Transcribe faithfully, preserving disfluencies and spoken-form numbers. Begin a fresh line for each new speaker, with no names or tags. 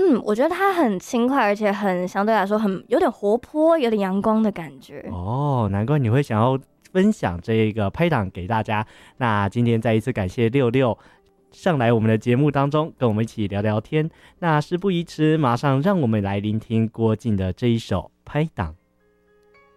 嗯，我觉得它很轻快，而且很相对来说很有点活泼，有点阳光的感觉。
哦，难怪你会想要分享这个拍档给大家。那今天再一次感谢六六上来我们的节目当中，跟我们一起聊聊天。那事不宜迟，马上让我们来聆听郭静的这一首《拍档》。